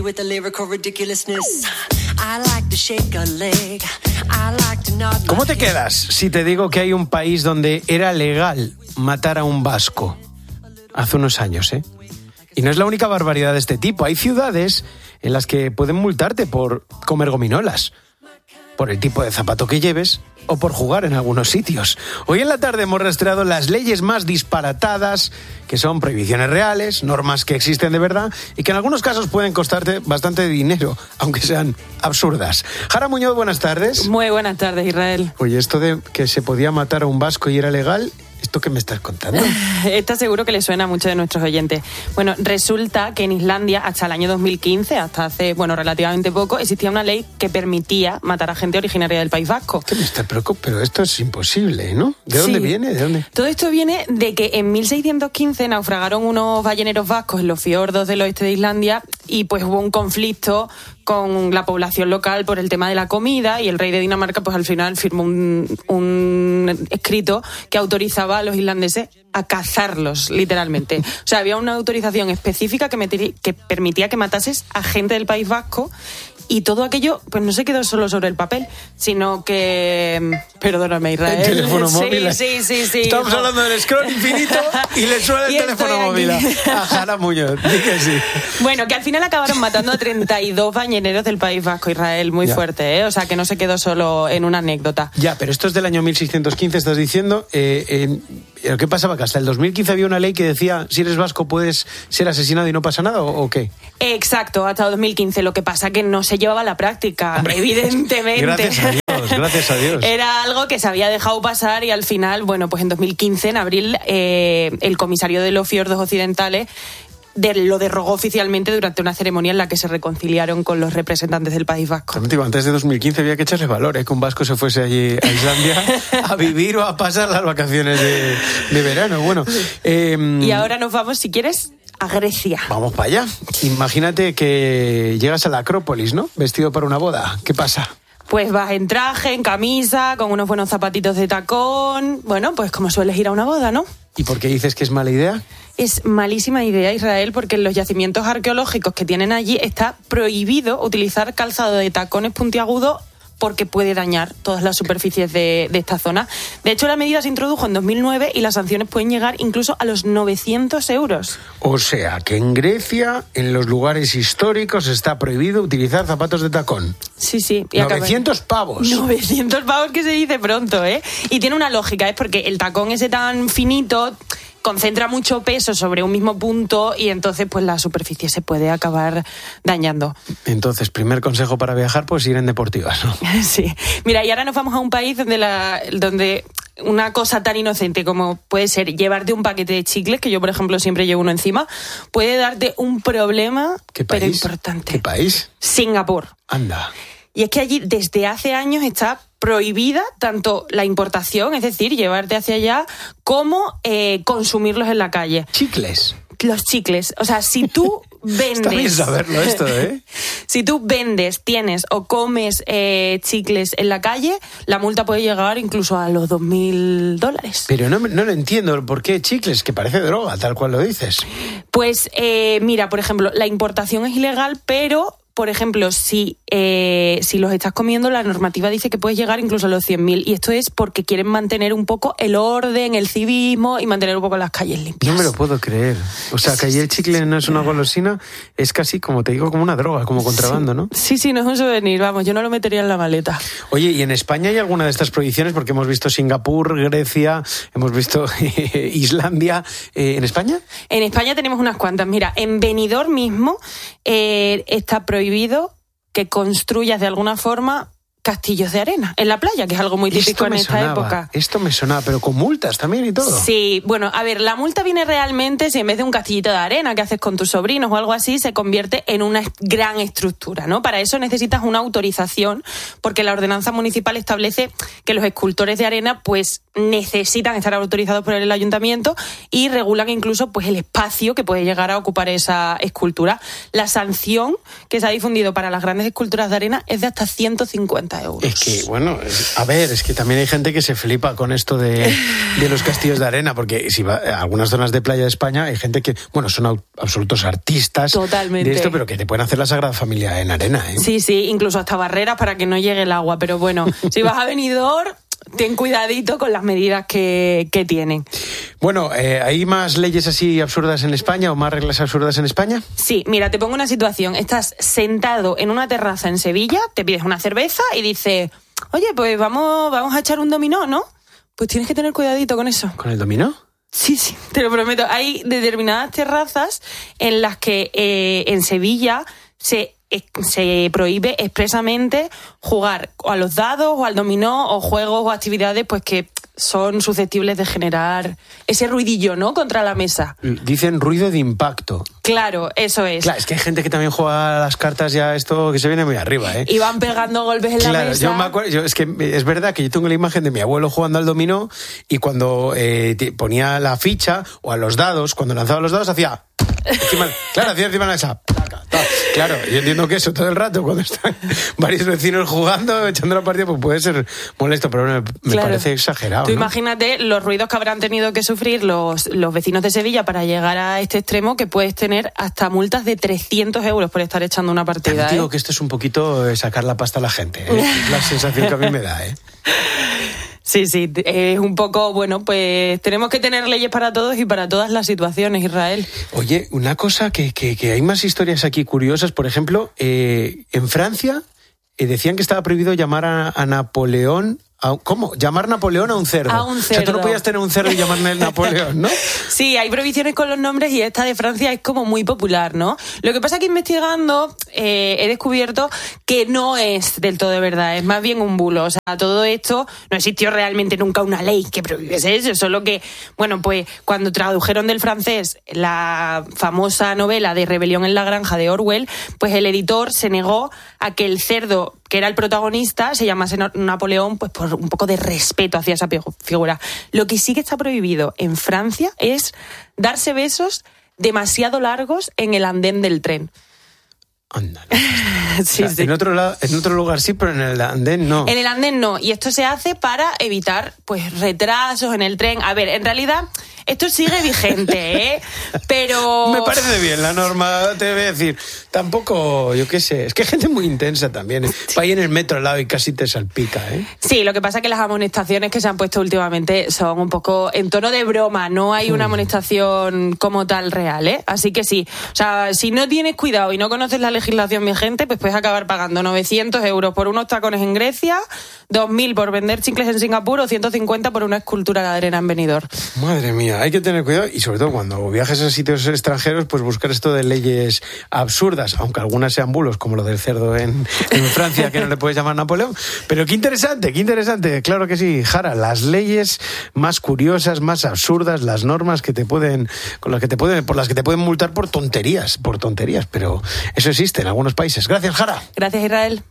¿Cómo te quedas si te digo que hay un país donde era legal matar a un vasco? Hace unos años, ¿eh? Y no es la única barbaridad de este tipo. Hay ciudades en las que pueden multarte por comer gominolas, por el tipo de zapato que lleves o por jugar en algunos sitios. Hoy en la tarde hemos rastreado las leyes más disparatadas, que son prohibiciones reales, normas que existen de verdad y que en algunos casos pueden costarte bastante dinero, aunque sean absurdas. Jara Muñoz, buenas tardes. Muy buenas tardes, Israel. Oye, esto de que se podía matar a un vasco y era legal, ¿esto qué me estás contando? Esta seguro que le suena a muchos de nuestros oyentes. Bueno, resulta que en Islandia, hasta el año 2015, hasta hace, relativamente poco, existía una ley que permitía matar a gente originaria del País Vasco. ¿Qué me está preocupando? Pero esto es imposible, ¿no? ¿De dónde viene? ¿De dónde? Todo esto viene de que en 1615 naufragaron unos balleneros vascos en los fiordos del oeste de Islandia y pues hubo un conflicto con la población local por el tema de la comida y el rey de Dinamarca pues al final firmó un escrito que autorizaba a los islandeses a cazarlos, literalmente. O sea, había una autorización específica que permitía que matases a gente del País Vasco. Y todo aquello, pues no se quedó solo sobre el papel, sino que... Perdóname, Israel. El teléfono móvil. Sí. Estamos hablando del scroll infinito y le suena el teléfono móvil a Jara Muñoz. Di que sí. Bueno, que al final acabaron matando a 32 balleneros del País Vasco, Israel. Muy fuerte, ¿eh? O sea, que no se quedó solo en una anécdota. Ya, pero esto es del año 1615, estás diciendo. ¿Qué pasaba? ¿Que hasta el 2015 había una ley que decía si eres vasco puedes ser asesinado y no pasa nada o qué? Exacto, hasta el 2015. Lo que pasa que no se llevaba a la práctica, hombre, evidentemente. Gracias a Dios. Era algo que se había dejado pasar y al final, pues en 2015, en abril, el comisario de los fiordos occidentales lo derogó oficialmente durante una ceremonia en la que se reconciliaron con los representantes del País Vasco. Antes de 2015 había que echarle valor, que un vasco se fuese allí a Islandia a vivir o a pasar las vacaciones de verano. Bueno, y ahora nos vamos, si quieres, a Grecia. Vamos para allá. Imagínate que llegas a la Acrópolis, ¿no? Vestido para una boda. ¿Qué pasa? Pues vas en traje, en camisa, con unos buenos zapatitos de tacón. Bueno, pues como sueles ir a una boda, ¿no? ¿Y por qué dices que es mala idea? Es malísima idea, Israel, porque en los yacimientos arqueológicos que tienen allí está prohibido utilizar calzado de tacones puntiagudos porque puede dañar todas las superficies de esta zona. De hecho, la medida se introdujo en 2009 y las sanciones pueden llegar incluso a los 900 euros. O sea, que en Grecia, en los lugares históricos, está prohibido utilizar zapatos de tacón. Sí. Y 900 pavos. 900 pavos que se dice pronto, ¿eh? Y tiene una lógica, es porque el tacón ese tan finito concentra mucho peso sobre un mismo punto y entonces pues la superficie se puede acabar dañando. Entonces, primer consejo para viajar, pues ir en deportivas, ¿no? Sí. Mira, y ahora nos vamos a un país donde una cosa tan inocente como puede ser llevarte un paquete de chicles, que yo, por ejemplo, siempre llevo uno encima, puede darte un problema, pero importante. ¿Qué país? Singapur. Anda. Y es que allí desde hace años está prohibida tanto la importación, es decir, llevarte hacia allá, como consumirlos en la calle. ¿Chicles? Los chicles. O sea, si tú vendes... Está bien saberlo esto, ¿eh? Si tú vendes, tienes o comes chicles en la calle, la multa puede llegar incluso a los $2.000. Pero no lo entiendo. ¿Por qué chicles? Que parece droga, tal cual lo dices. Pues mira, por ejemplo, la importación es ilegal, pero... Por ejemplo, si los estás comiendo, la normativa dice que puedes llegar incluso a los 100.000. Y esto es porque quieren mantener un poco el orden, el civismo y mantener un poco las calles limpias. No me lo puedo creer. O sea, que allí el chicle no es una golosina, es casi, como te digo, como una droga, como contrabando, ¿no? Sí, no es un souvenir, vamos, yo no lo metería en la maleta. Oye, ¿y en España hay alguna de estas prohibiciones? Porque hemos visto Singapur, Grecia, hemos visto Islandia. ¿En España? En España tenemos unas cuantas. Mira, en Benidorm mismo está prohibido que construyas de alguna forma castillos de arena en la playa, que es algo muy típico en esta época. Esto me sonaba, pero con multas también y todo. Sí, bueno, a ver, la multa viene realmente si en vez de un castillito de arena que haces con tus sobrinos o algo así, se convierte en una gran estructura, ¿no? Para eso necesitas una autorización, porque la ordenanza municipal establece que los escultores de arena pues necesitan estar autorizados por el ayuntamiento y regulan incluso pues el espacio que puede llegar a ocupar esa escultura. La sanción que se ha difundido para las grandes esculturas de arena es de hasta 150 50 euros. Es que, bueno, a ver, es que también hay gente que se flipa con esto de los castillos de arena, porque si va a algunas zonas de playa de España hay gente que, bueno, son absolutos artistas. Totalmente. De esto, pero que te pueden hacer la Sagrada Familia en arena, ¿eh? Sí, incluso hasta barreras para que no llegue el agua, pero bueno, si vas a Benidorm, ten cuidadito con las medidas que tienen. Bueno, ¿hay más leyes así absurdas en España o más reglas absurdas en España? Sí, mira, te pongo una situación. Estás sentado en una terraza en Sevilla, te pides una cerveza y dices, oye, pues vamos a echar un dominó, ¿no? Pues tienes que tener cuidadito con eso. ¿Con el dominó? Sí, te lo prometo. Hay determinadas terrazas en las que en Sevilla se prohíbe expresamente jugar o a los dados o al dominó o juegos o actividades pues que son susceptibles de generar ese ruidillo, ¿no?, contra la mesa. Dicen ruido de impacto. Claro, eso es. Claro, es que hay gente que también juega a las cartas ya esto que se viene muy arriba, ¿eh? Y van pegando golpes en la mesa. Claro, yo me acuerdo, es que es verdad que yo tengo la imagen de mi abuelo jugando al dominó y cuando ponía la ficha o a los dados, cuando lanzaba los dados hacía encima de la mesa. Claro, yo entiendo que eso todo el rato, cuando están varios vecinos jugando, echando la partida, pues puede ser molesto, pero me parece exagerado. Tú ¿no? Imagínate los ruidos que habrán tenido que sufrir los vecinos de Sevilla para llegar a este extremo, que puedes tener hasta multas de 300 euros por estar echando una partida. También digo que esto es un poquito sacar la pasta a la gente, ¿eh? Es la sensación que a mí me da, ¿eh? Sí, es un poco, bueno, pues tenemos que tener leyes para todos y para todas las situaciones, Israel. Oye, una cosa que hay más historias aquí curiosas, por ejemplo, en Francia decían que estaba prohibido llamar a Napoleón... ¿Cómo? Llamar Napoleón a un cerdo. A un cerdo. O sea, tú no podías tener un cerdo y llamarle Napoleón, ¿no? Sí, hay prohibiciones con los nombres y esta de Francia es como muy popular, ¿no? Lo que pasa es que investigando he descubierto que no es del todo de verdad, es más bien un bulo. O sea, todo esto no existió realmente nunca una ley que prohibiese eso, solo que, bueno, pues cuando tradujeron del francés la famosa novela de Rebelión en la Granja de Orwell, pues el editor se negó a que el cerdo que era el protagonista se llamase Napoleón, pues por un poco de respeto hacia esa figura. Lo que sí que está prohibido en Francia es darse besos demasiado largos en el andén del tren. Anda, no. Sí, o sea, en otro lugar sí, pero en el andén no. En el andén no, y esto se hace para evitar pues retrasos en el tren. A ver, en realidad esto sigue vigente, ¿eh? Pero... Me parece bien la norma, te voy a decir. Tampoco, yo qué sé, es que hay gente muy intensa también. Va ahí en el metro al lado y casi te salpica, ¿eh? Sí, lo que pasa es que las amonestaciones que se han puesto últimamente son un poco en tono de broma, no hay una amonestación como tal real, ¿eh? Así que sí, o sea, si no tienes cuidado y no conoces la legislación vigente, pues puedes acabar pagando 900 euros por unos tacones en Grecia, 2.000 por vender chicles en Singapur o 150 por una escultura de arena en Benidorm. Madre mía, hay que tener cuidado y sobre todo cuando viajes a sitios extranjeros, pues buscar esto de leyes absurdas, aunque algunas sean bulos, como lo del cerdo en Francia, que no le puedes llamar Napoleón. Pero qué interesante, claro que sí, Jara, las leyes más curiosas, más absurdas, las normas que por las que te pueden multar por tonterías, pero eso existe en algunos países. Gracias, Jara. Gracias, Israel.